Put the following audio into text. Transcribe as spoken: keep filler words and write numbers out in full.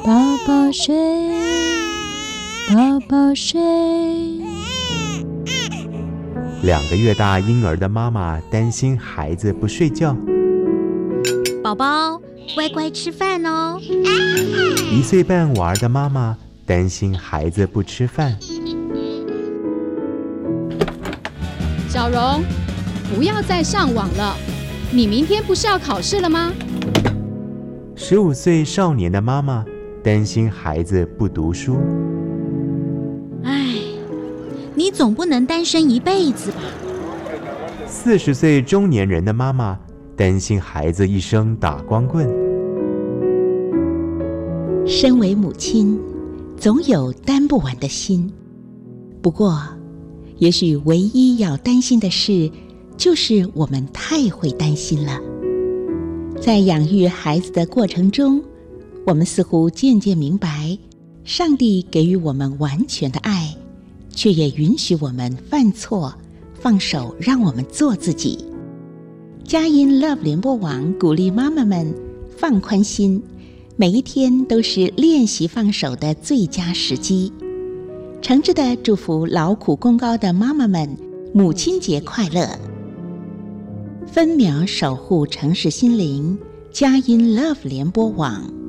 宝宝睡，宝宝睡。 两个月大婴儿的妈妈担心孩子不睡觉， 宝宝乖乖吃饭哦。 一岁半娃儿的妈妈担心孩子不吃饭。 小荣，不要再上网了，你明天不是要考试了吗？ 十五岁少年的妈妈担心孩子不读书。 唉，你总不能单身一辈子吧？ 四十岁中年人的妈妈担心孩子一生打光棍。 身为母亲，总有担不完的心。不过，也许唯一要担心的事，就是我们太会担心了。在养育孩子的过程中，我们似乎渐渐明白，上帝给予我们完全的爱，却也允许我们犯错，放手让我们做自己。佳音 Love 联播网鼓励妈妈们放宽心，每一天都是练习放手的最佳时机。诚挚的祝福劳苦功高的妈妈们，母亲节快乐！分秒守护城市心灵，佳音 Love 联播网。